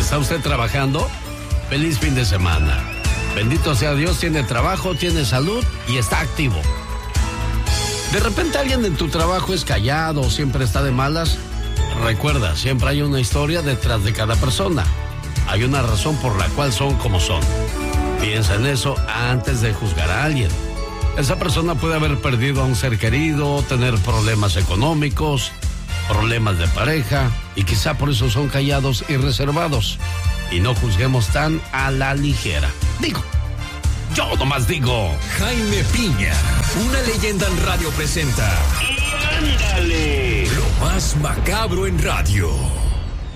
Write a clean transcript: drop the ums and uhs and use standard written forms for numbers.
¿Está usted trabajando? Feliz fin de semana. Bendito sea Dios, tiene trabajo, tiene salud y está activo. De repente alguien en tu trabajo es callado o siempre está de malas. Recuerda, siempre hay una historia detrás de cada persona. Hay una razón por la cual son como son. Piensa en eso antes de juzgar a alguien. Esa persona puede haber perdido a un ser querido, tener problemas económicos, problemas de pareja, y quizá por eso son callados y reservados. Y no juzguemos tan a la ligera. Yo nomás digo. Jaime Piña, una leyenda en radio presenta. ¡Y ándale! Lo más macabro en radio.